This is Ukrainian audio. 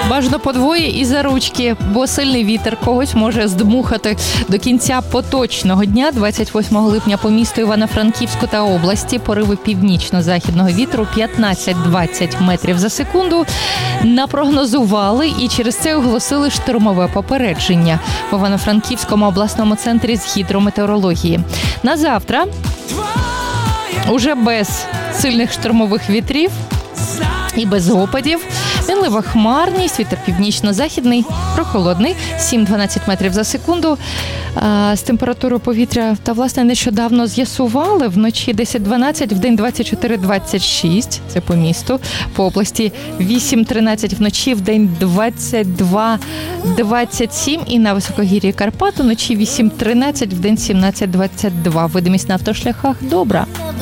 Бажано подвоє і за ручки, бо сильний вітер когось може здмухати. До кінця поточного дня, 28 липня, по місту Івано-Франківську та області пориви північно-західного вітру 15-20 метрів за секунду напрогнозували і через це оголосили штормове попередження в Івано-Франківському обласному центрі з гідрометеорології. На завтра уже без сильних штормових вітрів і без опадів. Мінлива хмарність, вітер північно-західний, прохолодний, 7-12 метрів за секунду. З температурою повітря, та, власне, нещодавно з'ясували, вночі 10-12, вдень 24-26, це по місту, по області 8-13 вночі, вдень 22-27 і на високогір'ї Карпат, вночі 8-13, вдень 17-22. Видимість на автошляхах добра.